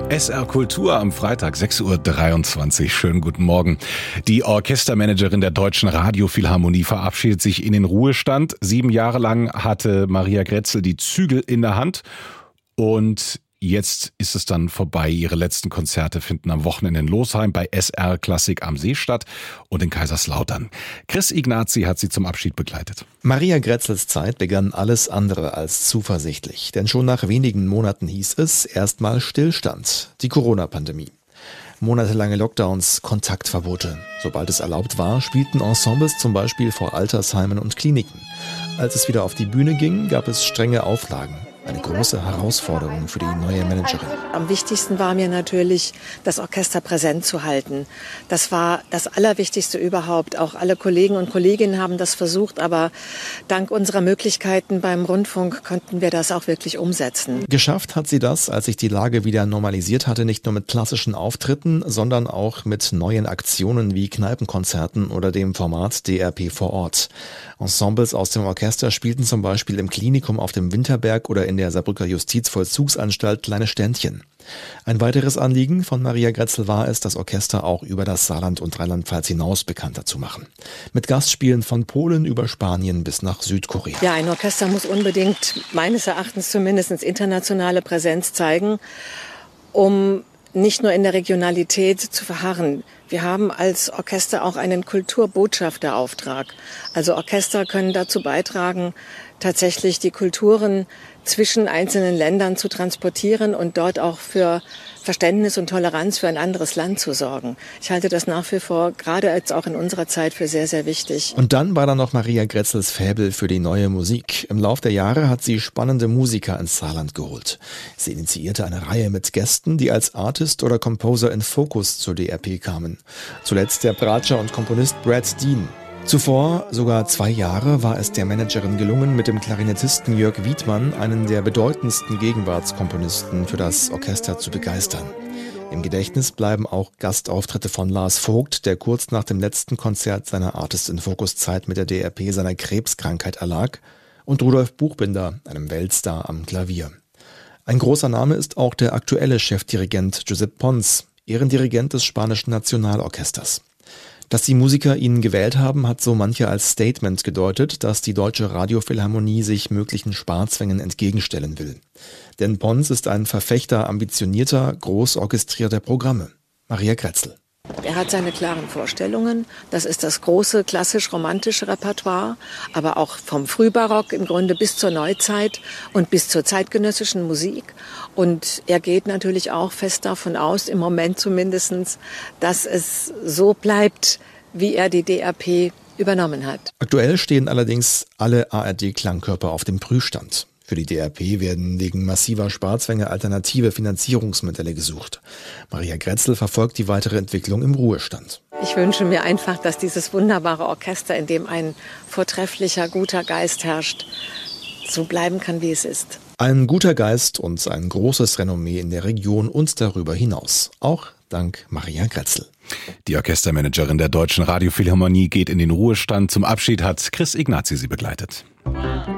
SR Kultur am Freitag, 6.23 Uhr. Schönen guten Morgen. Die Orchestermanagerin der Deutschen Radiophilharmonie verabschiedet sich in den Ruhestand. 7 Jahre lang hatte Maria Grätzl die Zügel in der Hand und jetzt ist es dann vorbei. Ihre letzten Konzerte finden am Wochenende in Losheim bei SR Klassik am See statt und in Kaiserslautern. Chris Ignazi hat sie zum Abschied begleitet. Maria Grätzls Zeit begann alles andere als zuversichtlich. Denn schon nach wenigen Monaten hieß es erstmal Stillstand, die Corona-Pandemie. Monatelange Lockdowns, Kontaktverbote. Sobald es erlaubt war, spielten Ensembles zum Beispiel vor Altersheimen und Kliniken. Als es wieder auf die Bühne ging, gab es strenge Auflagen. Eine große Herausforderung für die neue Managerin. Am wichtigsten war mir natürlich, das Orchester präsent zu halten. Das war das Allerwichtigste überhaupt. Auch alle Kollegen und Kolleginnen haben das versucht, aber dank unserer Möglichkeiten beim Rundfunk konnten wir das auch wirklich umsetzen. Geschafft hat sie das, als sich die Lage wieder normalisiert hatte, nicht nur mit klassischen Auftritten, sondern auch mit neuen Aktionen wie Kneipenkonzerten oder dem Format DRP vor Ort. Ensembles aus dem Orchester spielten zum Beispiel im Klinikum auf dem Winterberg oder in der Saarbrücker Justizvollzugsanstalt kleine Ständchen. Ein weiteres Anliegen von Maria Grätzl war es, das Orchester auch über das Saarland und Rheinland-Pfalz hinaus bekannter zu machen. Mit Gastspielen von Polen über Spanien bis nach Südkorea. Ja, ein Orchester muss unbedingt, meines Erachtens zumindest, internationale Präsenz zeigen, um nicht nur in der Regionalität zu verharren. Wir haben als Orchester auch einen Kulturbotschafterauftrag. Also Orchester können dazu beitragen, tatsächlich die Kulturen zwischen einzelnen Ländern zu transportieren und dort auch für Verständnis und Toleranz für ein anderes Land zu sorgen. Ich halte das nach wie vor, gerade jetzt auch in unserer Zeit, für sehr, sehr wichtig. Und dann war da noch Maria Grätzls Faible für die neue Musik. Im Lauf der Jahre hat sie spannende Musiker ins Saarland geholt. Sie initiierte eine Reihe mit Gästen, die als Artist oder Composer in Fokus zur DRP kamen. Zuletzt der Bratscher und Komponist Brad Dean. Zuvor, sogar 2 Jahre, war es der Managerin gelungen, mit dem Klarinettisten Jörg Wiedmann einen der bedeutendsten Gegenwartskomponisten für das Orchester zu begeistern. Im Gedächtnis bleiben auch Gastauftritte von Lars Vogt, der kurz nach dem letzten Konzert seiner Artist in Focus Zeit mit der DRP seiner Krebskrankheit erlag, und Rudolf Buchbinder, einem Weltstar am Klavier. Ein großer Name ist auch der aktuelle Chefdirigent Josep Pons, Ehrendirigent des Spanischen Nationalorchesters. Dass die Musiker ihn gewählt haben, hat so mancher als Statement gedeutet, dass die Deutsche Radiophilharmonie sich möglichen Sparzwängen entgegenstellen will. Denn Pons ist ein Verfechter ambitionierter, groß orchestrierter Programme. Maria Grätzl. Er hat seine klaren Vorstellungen. Das ist das große klassisch-romantische Repertoire, aber auch vom Frühbarock im Grunde bis zur Neuzeit und bis zur zeitgenössischen Musik. Und er geht natürlich auch fest davon aus, im Moment zumindest, dass es so bleibt, wie er die DRP übernommen hat. Aktuell stehen allerdings alle ARD-Klangkörper auf dem Prüfstand. Für die DRP werden wegen massiver Sparzwänge alternative Finanzierungsmodelle gesucht. Maria Grätzl verfolgt die weitere Entwicklung im Ruhestand. Ich wünsche mir einfach, dass dieses wunderbare Orchester, in dem ein vortrefflicher, guter Geist herrscht, so bleiben kann, wie es ist. Ein guter Geist und ein großes Renommee in der Region und darüber hinaus. Auch dank Maria Grätzl. Die Orchestermanagerin der Deutschen Radiophilharmonie geht in den Ruhestand. Zum Abschied hat Chris Ignazi sie begleitet.